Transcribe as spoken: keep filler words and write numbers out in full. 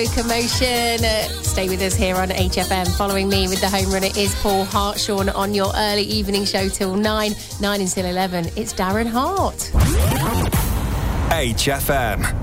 Commotion. Uh, stay with us here on H F M. Following me with the home runner is Paul Hartshorn on your early evening show till nine, nine until eleven. It's Darren Hart. H F M.